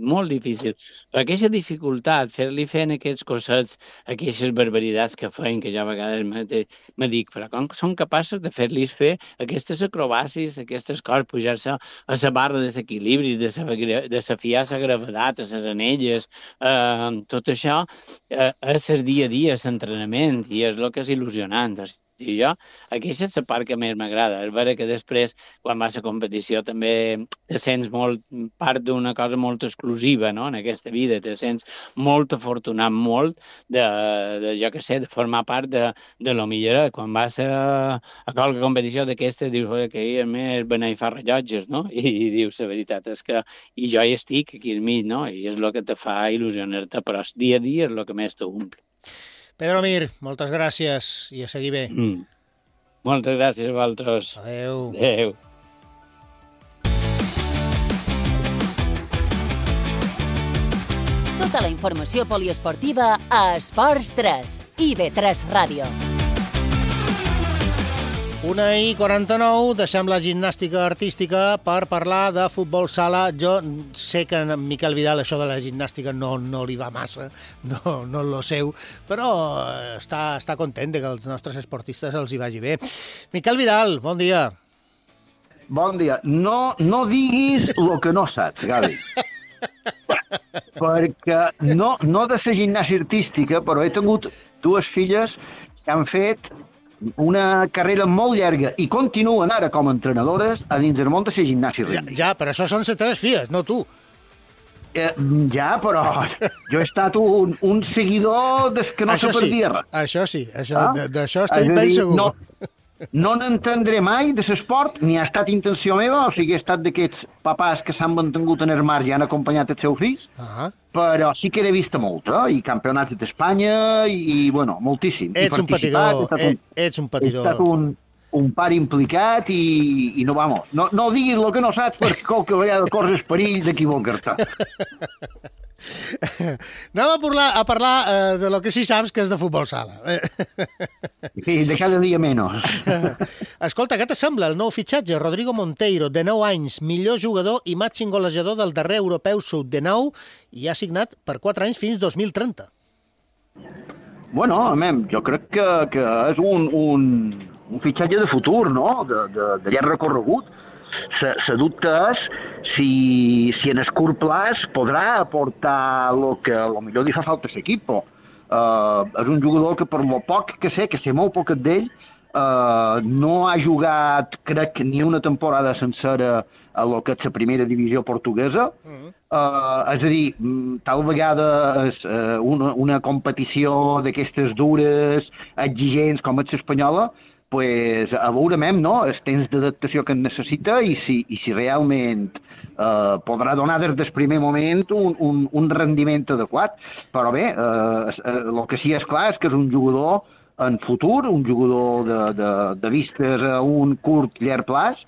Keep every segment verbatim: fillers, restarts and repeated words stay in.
molt difícil. Però aquesta dificultat, fer-li fent aquests cosets, aquestes barbaritats que feien, que jo a vegades me, me dic, però com són capaços de fer-los fer aquestes acrobàcies, aquestes coses, pujar-se a la barra de l'equilibri, desafiar la gravetat, a les anelles, eh, tot això eh, és el dia a dia, l'entrenament, i és el que és il·lusionant. I jo, aquesta és la part que més m'agrada. És vera que després, quan vas a competició, també te sents molt part d'una cosa molt exclusiva, no?, en aquesta vida. Te sents molt afortunat, molt de, de jo què sé, de formar part de, de lo millor. Quan vas a, a qualque competició d'aquesta, dius que ahir a més venir a fer rellotges, no? I, i dius, la veritat és que i jo hi estic aquí al mig, no? I és el que te fa il·lusionar-te, però dia a dia és el que més t'omple. Pedro Mir, moltes gràcies i a seguir bé. Mm. Moltes gràcies a vosaltres. Adéu. Adéu. Tota la informació poliesportiva a Esports tres i B tres Ràdio. Una i quaranta-nou, deixem la gimnàstica artística per parlar de futbol sala. Jo sé que a Miquel Vidal això de la gimnàstica no, no li va massa, no, no lo seu, però està, està content de que als nostres esportistes els hi vagi bé. Miquel Vidal, bon dia. Bon dia. No, no diguis el que no saps, Gavi. Perquè no, no de la gimnàstica artística, però he tingut dues filles que han fet una carrera molt llarga i continuen ara com a entrenadores a dins del món de la gimnàstica rítmica. Ja, ja, però això són les teves filles, no tu. Eh, ja, però jo he estat un, un seguidor des que no això se perdia sí, res. Això sí, això, ah? d'això estic ben segur. No, no n'entendré mai de l'esport, ni ha estat intenció meva, o sigui, he estat d'aquests papàs que s'han mantingut en el mar i han acompanyat els seus fills, Ah. però sí que n'he vist molta, i campionats d'Espanya, i, i bueno, moltíssim. Ets un patidor, un, ets un patidor. He estat un, un pare implicat i, i no, vamos, no, no diguis el que no saps perquè qualque vegada corres perill d'equivocar-te. Anem a parlar, a parlar uh, de lo que sí saps, que és de futbol sala. Sí, de cada dia menys. Escolta, què t'assembla el nou fitxatge? Rodrigo Monteiro, de nou anys, millor jugador i màxim golejador del darrer europeu sub de nou, i ha signat per quatre anys fins dos mil trenta. Bueno, amem, jo crec que, que és un, un, un fitxatge de futur, no?, de, de, de llarg recorregut. La dubte és si, si en el curt plaç podrà aportar el que lo millor li fa falta a l'equip. Uh, és un jugador que per lo poc que sé, que sé molt poquet d'ell, uh, no ha jugat, crec, ni una temporada sencera a lo que és la primera divisió portuguesa. Uh, és a dir, tal vegada és uh, una, una competició d'aquestes dures, exigents com és l'espanyola, pues, a veurem, no?, el temps d'adaptació que en necessita i si, i si realment eh, podrà donar des del primer moment un, un, un rendiment adequat. Però bé, eh, el que sí és clar és que és un jugador en futur, un jugador de, de, de vistes a un curt, llarg plaç,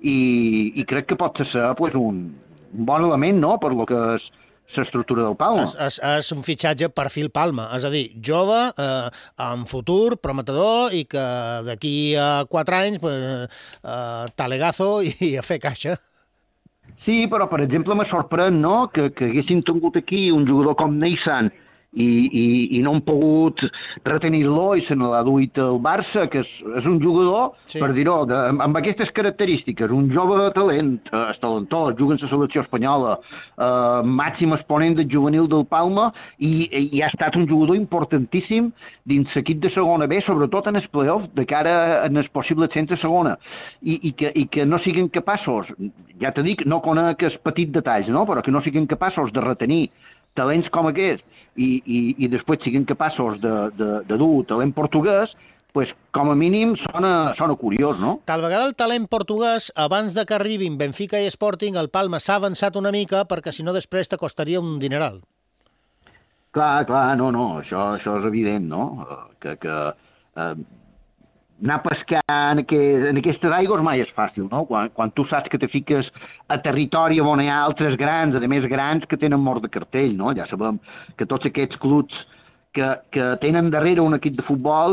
i, i crec que pot ser pues, un, un bon element, no?, per lo que és l'estructura del Palma. És, és, és un fitxatge perfil Palma, és a dir, jove, eh, amb futur, prometedor, i que d'aquí a quatre anys, pues, eh, talegazo i, i a fer caixa. Sí, però, per exemple, me sorprèn, no?, que, que haguessin tingut aquí un jugador com Neissan i, i, i no han pogut retenir-lo i se n'ha duit el Barça, que és, és un jugador, sí, per dir-ho, amb aquestes característiques, un jove de talent, eh, talentós, juga en la selecció espanyola, eh, màxim exponent del juvenil del Palma, i, i ha estat un jugador importantíssim dins l'equip de segona B, sobretot en el playoff, de cara en el possible ascens a segona, i, i, que, i que no siguin capaços, ja t'he dit, no conec els petits detalls, no?, però que no siguin capaços de retenir talents com aquest, i, i, i després siguin capaços de, de, de dur talent portuguès, pues, com a mínim sona, sona curiós, no? Tal vegada el talent portuguès, abans de que arribin Benfica i Sporting, el Palma s'ha avançat una mica, perquè si no després te costaria un dineral. Clar, clar, no, no, això, això és evident, no? Que, que eh, anar a pescar en, aquest, en aquestes aigües mai és fàcil, no? Quan, quan tu saps que te fiques a territori on hi ha altres grans, a més grans, que tenen mort de cartell, no? Ja sabem que tots aquests clubs que, que tenen darrere un equip de futbol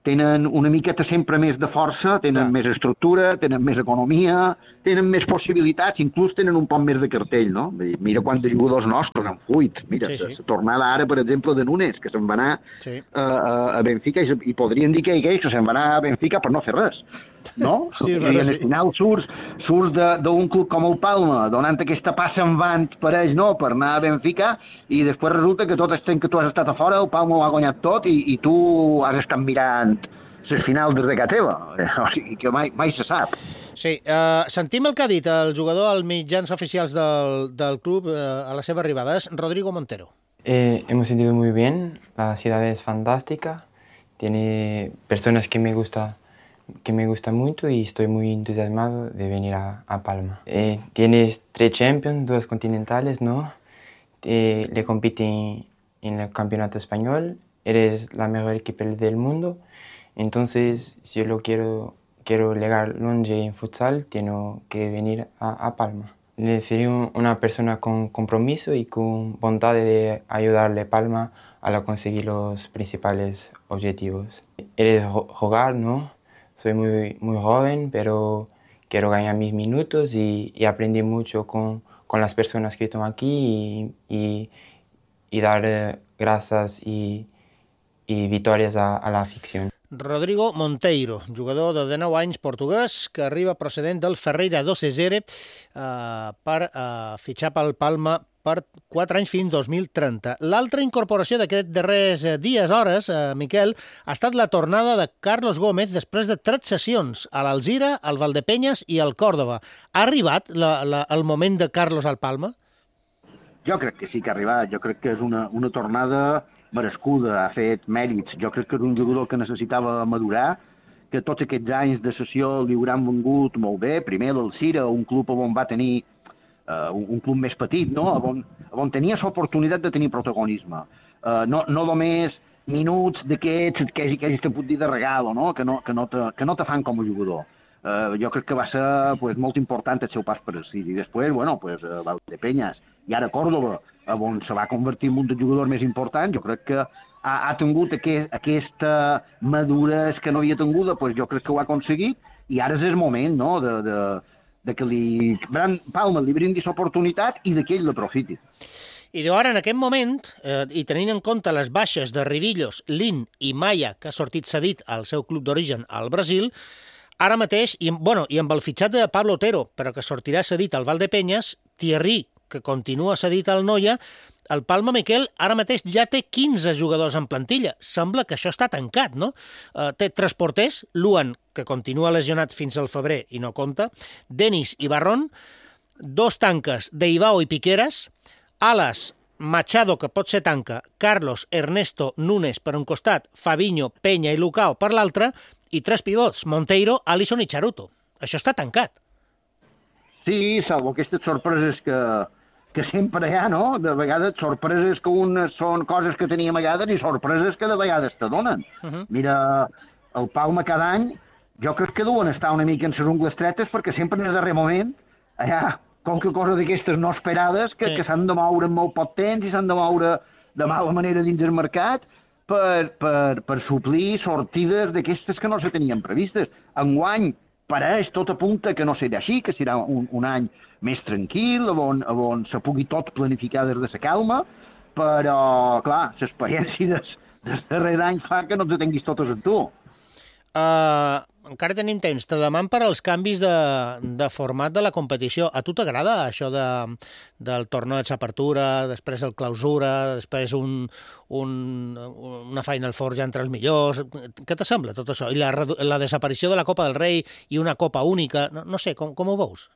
tenen una miqueta sempre més de força, tenen Clar. més estructura, tenen més economia, tenen més possibilitats, inclús tenen un poc més de cartell, no? Mira quants jugadors nostres han fuit. Mira, sí, sí. la tornada ara, per exemple, de Núñez, que se'n va anar sí. a, a Benfica, i, i podrien dir que, que se'n va anar a Benfica per no fer res, no? Sí, I bueno, al sí. final surts, surts d'un club com el Palma, donant aquesta passa en vant per ells, no?, per anar a Benfica, i després resulta que tot el temps que tu has estat a fora, el Palma ho ha guanyat tot, i, i tu has estat mirant les finals des de casa teva, o sigui que mai, mai se sap. Sí, uh, sentim el que ha dit el jugador als mitjans oficials del, del club uh, a la seva arribada, és Rodrigo Montero. Eh, hemos sentido muy bien, la ciudad es fantástica, tiene personas que me gusta, que me gusta mucho y estoy muy entusiasmado de venir a, a Palma. Eh, tienes tres Champions, dos continentales, ¿no? Eh, le compiten en el campeonato español, eres la mejor equipo del mundo. Entonces, si yo lo quiero, quiero llegar longe en futsal, tengo que venir a, a Palma. Le sería una persona con compromiso y con voluntad de ayudarle a Palma a conseguir los principales objetivos. Eres jugar, ¿no? Soy muy, muy joven, pero quiero ganar mis minutos y, y aprendí mucho con, con las personas que están aquí y, y, y dar gracias y, y victorias a, a la afición. Rodrigo Monteiro, jugador de dinou anys portuguès, que arriba procedent del Ferreira do Cesere eh, per eh, fitxar pel Palma per quatre anys fins dos mil trenta. L'altra incorporació d'aquests darrers dies, hores, eh, Miquel, ha estat la tornada de Carlos Gómez després de tres sessions a l'Alzira, al Valdepenyes i al Còrdova. Ha arribat la, la, el moment de Carlos al Palma? Jo crec que sí que ha arribat. Jo crec que és una, una tornada merescuda, ha fet mèrits. Jo crec que és un jugador que necessitava madurar, que tots aquests anys de sessió li hauran vengut molt bé. Primer l'Alzira, un club on va tenir uh, un, un club més petit, no? on, on tenia l'oportunitat de tenir protagonisme. Uh, no, no només minuts d'aquests que hagi, que hagi pogut dir de regalo, no? Que, no, que, no te, que no te fan com a jugador. Uh, jo crec que va ser pues, molt important el seu pas per el City. I després, bueno, pues, uh, Valdepenyes i ara Còrdova, on se va convertir en un dels jugadors més importants. Jo crec que ha, ha tingut aquest, aquesta maduresa que no havia tingut, pues jo crec que ho ha aconseguit, i ara és el moment, no?, de, de, de que li, Palma li brindi l'oportunitat i de que ell l'aprofiti. I ara, en aquest moment, eh, i tenint en compte les baixes de Rivillos, Lin i Maia, que ha sortit cedit al seu club d'origen al Brasil, ara mateix, i, bueno, i amb el fitxat de Pablo Otero, però que sortirà cedit al Valdepenyes, Thierry, que continua cedit al Noia, el Palma, Miquel, ara mateix ja té quinze jugadors en plantilla. Sembla que això està tancat, no? Uh, té tres porters, Luan, que continua lesionat fins al febrer i no compta, Denis i Barron, dos tanques d'Ibao i Piqueras, ales, Machado, que pot ser tanca, Carlos, Ernesto, Núñez per un costat, Fabinho, Peña i Lucao per l'altre, i tres pivots, Monteiro, Alisson i Charuto. Això està tancat. Sí, salvo aquestes sorpreses que, que sempre hi ha, no? De vegades sorpreses que unes són coses que teníem amagades i sorpreses que de vegades te donen. Uh -huh. Mira, el Palma cada any, jo crec que duen estar una mica en les ungles tretes perquè sempre en el darrer moment hi ha qualque cosa d'aquestes no esperades que, sí. que s'han de moure en molt poc temps i s'han de moure de mala manera dins el mercat per, per, per suplir sortides d'aquestes que no se tenien previstes. Enguany, pareix, tot apunta que no serà així, que serà un, un any més tranquil, on, on se pugui tot planificar des de la calma, però, clar, l'experiència des, des darrer any fa que no te tinguis totes en tu. Uh, encara tenim temps. Te deman per als canvis de, de format de la competició. A tu t'agrada això de, del torneig d'apertura, després el clausura, després un, un, una Final Four ja entre els millors? Què te sembla tot això? I la, la desaparició de la Copa del Rei i una Copa única? No, no sé, com, com ho veus?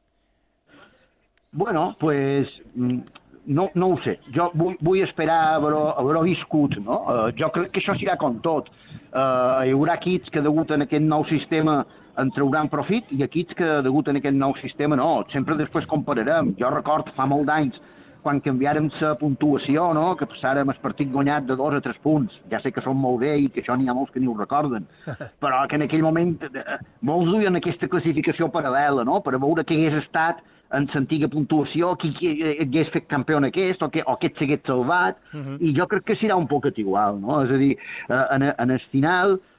Bueno, pues... No, no ho sé. Jo vull, vull esperar haver-ho haver viscut, no? Uh, jo crec que això serà com tot. Uh, hi haurà equips que, degut a aquest nou sistema, en trauran profit, i equips que, degut a aquest nou sistema, no. Sempre després compararem. Jo record fa molt d'anys, quan canviàrem la puntuació, no?, que passàrem el partit guanyat de dos a tres punts. Ja sé que són molt bé i que això n'hi ha molts que ni ho recorden. Però que en aquell moment molts duien aquesta classificació paral·lela, no?, per veure què hagués estat en l'antiga puntuació, qui, qui hagués fet campió en aquest, o, que, o aquest s'hagués salvat, uh -huh. I jo crec que serà un poquet igual, no? És a dir, en, en el final,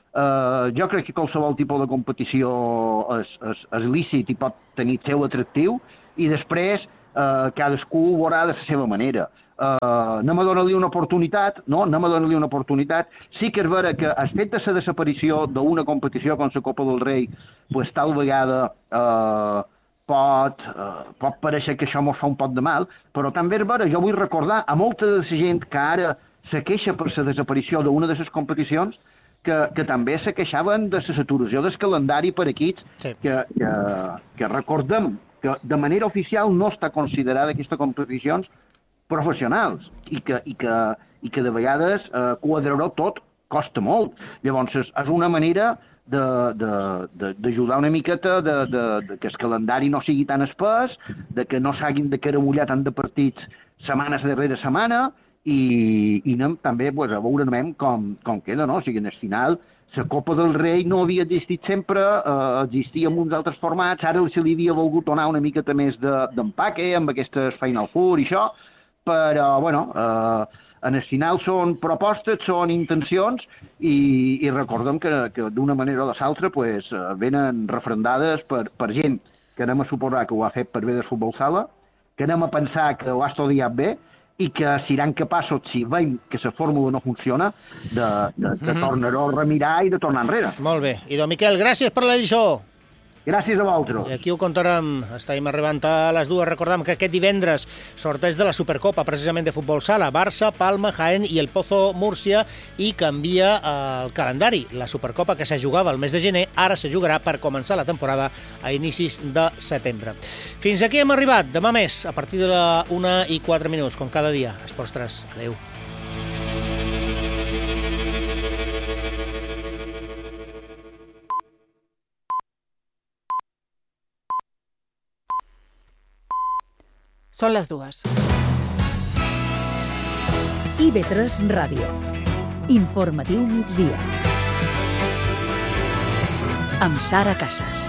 Uh, jo crec que qualsevol tipus de competició és, és, és lícit i pot tenir el seu atractiu, i després uh, cadascú ho veurà de la seva manera. Uh, anem a donar-li una oportunitat, no? Anem a donar-li una oportunitat. Sí que és vera que el fet de la desaparició d'una competició com la Copa del Rei, pues, tal vegada uh, pot, uh, pot pareixer que això ens fa un poc de mal, però també és vera, jo vull recordar a molta de la gent que ara se queixa per la desaparició d'una de les competicions, que, que també se queixaven de la saturació del calendari per equips, sí. que, que, que recordem que de manera oficial no està considerada aquestes competicions professionals i que, i que, i que de vegades eh, quadrar-ho tot costa molt. Llavors és, és una manera d'ajudar una miqueta de, de, de que el calendari no sigui tan espès, de que no s'hagin de caragollar tant de partits setmanes darrere setmana, i, i anem també pues, a veure com, com queda, no? O sigui, al final la Copa del Rei no havia existit sempre, eh, existia en uns altres formats, ara se li havia volgut donar una miqueta més d'empaque amb aquestes Final Four i això, però, bueno, eh, en el final són propostes, són intencions, i, i recordem que, que d'una manera o de l'altra pues, venen refrendades per, per gent que anem a suposar que ho ha fet per bé del futbol sala, que anem a pensar que ho ha estudiat bé, i que seran capaços, si veiem que la fórmula no funciona, de, de, de mm-hmm. tornar-ho a remirar i de tornar enrere. Molt bé. I, don Miquel, gràcies per la lliçó. Gràcies a vosaltres. I aquí ho contarem. Estem arribant a les dues. Recordem que aquest divendres sorteig de la Supercopa, precisament de futbol sala. Barça, Palma, Jaén i el Pozo Múrcia, i canvia el calendari. La Supercopa, que se jugava el mes de gener, ara se jugarà per començar la temporada a inicis de setembre. Fins aquí hem arribat. Demà més, a partir de la una i quatre minuts, com cada dia. Esports tres. Adéu. Són les dues. I ve tres Ràdio. Informatiu migdia. Amb Sara Casas.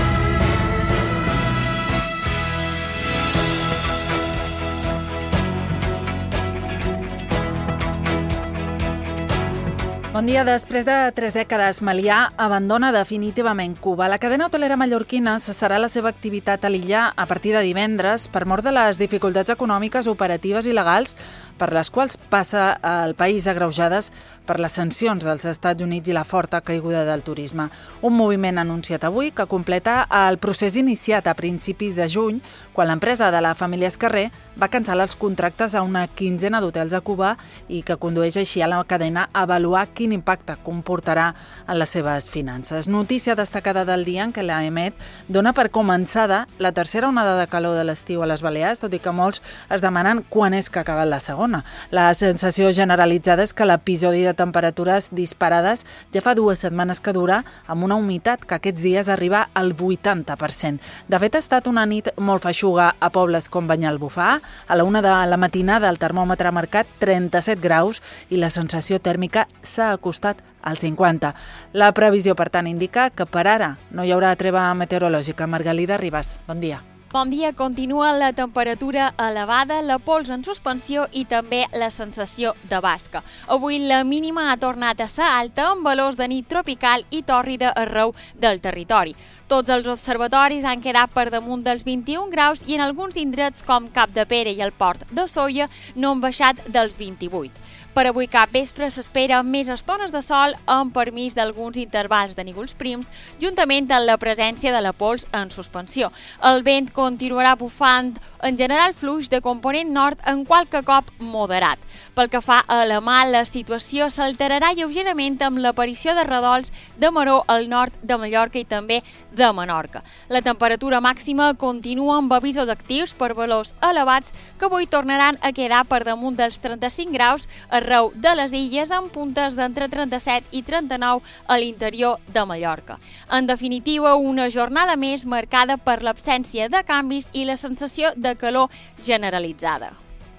Bon dia. Després de tres dècades, Melià abandona definitivament Cuba. La cadena hotelera mallorquina cessarà la seva activitat a l'illa a partir de divendres per mor de les dificultats econòmiques, operatives i legals per les quals passa el país, agreujades per les sancions dels Estats Units i la forta caiguda del turisme. Un moviment anunciat avui que completa el procés iniciat a principis de juny, quan l'empresa de la família Escarré va cancel·lar els contractes a una quinzena d'hotels a Cuba i que condueix així a la cadena a avaluar quin impacte comportarà en les seves finances. Notícia destacada del dia en què l'A E M E T dona per començada la tercera onada de calor de l'estiu a les Balears, tot i que molts es demanen quan és que ha acabat la segona. La sensació generalitzada és que l'episodi de temperatures disparades ja fa dues setmanes que dura, amb una humitat que aquests dies arriba al vuitanta per cent. De fet, ha estat una nit molt feixuga a pobles com Banyalbufar. A la una de la matinada el termòmetre ha marcat trenta-set graus i la sensació tèrmica s'ha acostat als cinquanta. La previsió, per tant, indica que per ara no hi haurà treva meteorològica. Margalida Ribas, bon dia. Bon dia. Continua la temperatura elevada, la pols en suspensió i també la sensació de basca. Avui la mínima ha tornat a ser alta, amb valors de nit tropical i tòrrida arreu del territori. Tots els observatoris han quedat per damunt dels vint-i-un graus i en alguns indrets com Capdepera i el Port de Sóller no han baixat dels vint-i-vuit. Per avui cap vespre s'espera més estones de sol amb permís d'alguns intervals de núvols prims, juntament amb la presència de la pols en suspensió. El vent continuarà bufant en general fluix de component nord, en qualque cop moderat. Pel que fa a la mà, la situació s'alterarà lleugerament amb l'aparició de redols de maror al nord de Mallorca i també de Menorca. La temperatura màxima continua amb avisos actius per valors elevats que avui tornaran a quedar per damunt dels trenta-cinc graus arreu de les illes, amb puntes d'entre trenta-set i trenta-nou a l'interior de Mallorca. En definitiva, una jornada més marcada per l'absència de canvis i la sensació de calor generalitzada.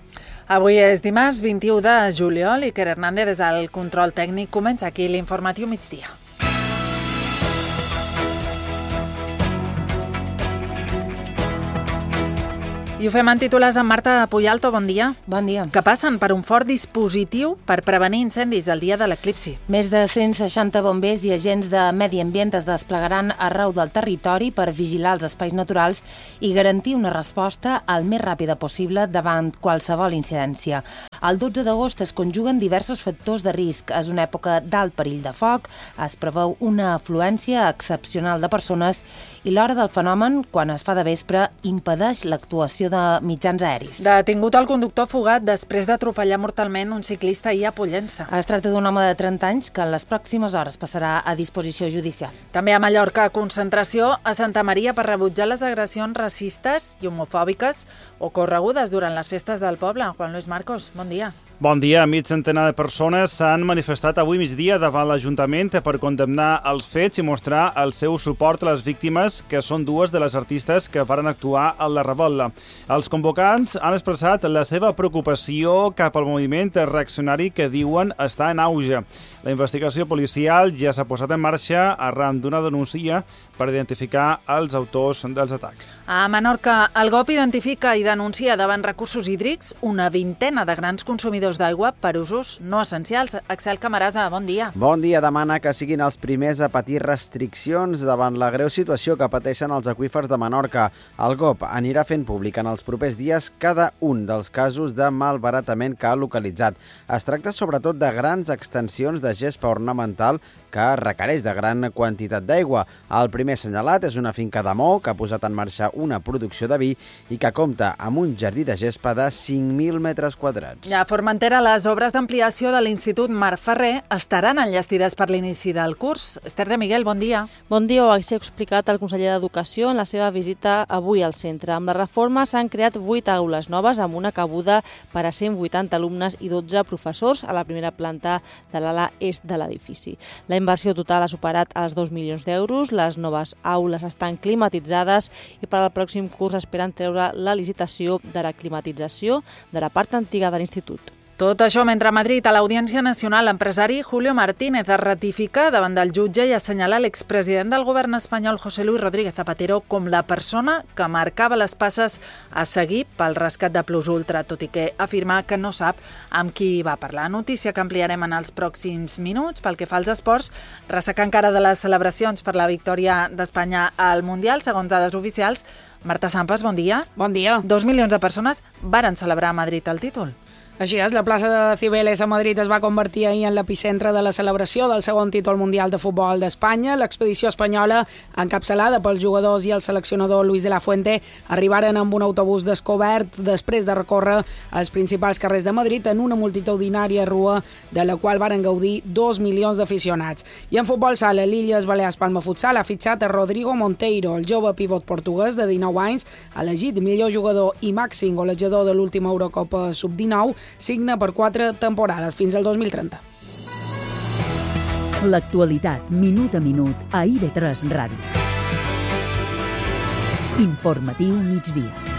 Avui és dimarts vint-i-u de juliol i Iker Hernández des del control tècnic. Comença aquí l'informatiu migdia. I ho fem en titulars amb Marta Puyalto, bon dia. Bon dia. Que passen per un fort dispositiu per prevenir incendis el dia de l'eclipsi. Més de cent seixanta bombers i agents de medi ambient es desplegaran arreu del territori per vigilar els espais naturals i garantir una resposta el més ràpida possible davant qualsevol incidència. El dotze d'agost es conjuguen diversos factors de risc. És una època d'alt perill de foc, es preveu una afluència excepcional de persones i l'hora del fenomen, quan es fa de vespre, impedeix l'actuació de mitjans aeris. Detingut el conductor fugat després d'atropellar mortalment un ciclista ahir a Pollença. Es tracta d'un home de trenta anys que en les pròximes hores passarà a disposició judicial. També a Mallorca, concentració a Santa Maria per rebutjar les agressions racistes i homofòbiques ocorregudes durant les festes del poble. Juan Luis Marcos, bon dia. Bon dia. Mig centenar de persones s'han manifestat avui migdia davant l'Ajuntament per condemnar els fets i mostrar el seu suport a les víctimes, que són dues de les artistes que varen actuar a la revetlla. Els convocants han expressat la seva preocupació cap al moviment reaccionari que diuen està en auge. La investigació policial ja s'ha posat en marxa arran d'una denúncia per identificar els autors dels atacs. A Menorca, el G O P identifica i denuncia davant recursos hídrics una vintena de grans consumidors d'aigua per usos no essencials. Axel Camarasa, bon dia. Bon dia. Demana que siguin els primers a patir restriccions davant la greu situació que pateixen els aqüífers de Menorca. El G O P anirà fent públic en els propers dies cada un dels casos de malbaratament que ha localitzat. Es tracta sobretot de grans extensions de gespa ornamental que requereix de gran quantitat d'aigua. El primer assenyalat és una finca de Mo que ha posat en marxa una producció de vi i que compta amb un jardí de gespa de cinc mil metres quadrats. I a Formentera, les obres d'ampliació de l'Institut Marc Ferrer estaran enllestides per l'inici del curs. Esther de Miguel, bon dia. Bon dia. Ho ha explicat el conseller d'Educació en la seva visita avui al centre. Amb la reforma s'han creat vuit aules noves amb una cabuda per a cent vuitanta alumnes i dotze professors a la primera planta de l'ala est de l'edifici. La inversió total ha superat els dos milions d'euros, les noves aules estan climatitzades i per al pròxim curs esperen treure la licitació de la climatització de la part antiga de l'institut. Tot això mentre a Madrid, a l'Audiència Nacional, l'empresari Julio Martínez es ratifica davant del jutge i assenyala l'expresident del govern espanyol José Luis Rodríguez Zapatero com la persona que marcava les passes a seguir pel rescat de Plus Ultra, tot i que afirma que no sap amb qui va parlar. Notícia que ampliarem en els pròxims minuts. Pel que fa als esports, ressaca encara de les celebracions per la victòria d'Espanya al Mundial, segons dades oficials. Marta Sampas, bon dia. Bon dia. Dos milions de persones varen celebrar a Madrid el títol. Així és, la plaça de Cibeles a Madrid es va convertir ahir en l'epicentre de la celebració del segon títol mundial de futbol d'Espanya. L'expedició espanyola, encapçalada pels jugadors i el seleccionador Luis de la Fuente, arribaren amb un autobús descobert després de recórrer els principals carrers de Madrid en una multitudinària rua de la qual varen gaudir dos milions d'aficionats. I en futbol sala, l'Illes Balears Palma Futsal ha fitxat a Rodrigo Monteiro, el jove pivot portuguès de dinou anys, elegit millor jugador i màxim golejador de l'última Eurocopa sub dinou, signa per quatre temporades, fins al dos mil trenta. L'actualitat, minut a minut, a I V tres Ràdio. Informatiu migdia.